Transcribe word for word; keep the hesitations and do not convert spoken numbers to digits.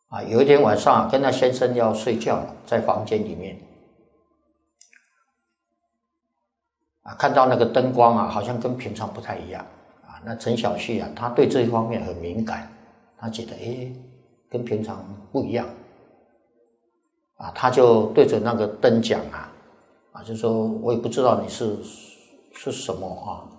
啊，有一天晚上、啊、跟他先生要睡觉，在房间里面啊，看到那个灯光啊，好像跟平常不太一样啊。那陈小旭啊，他对这一方面很敏感，他觉得诶，跟平常不一样啊，他就对着那个灯讲啊，啊，就说我也不知道你是是什么啊。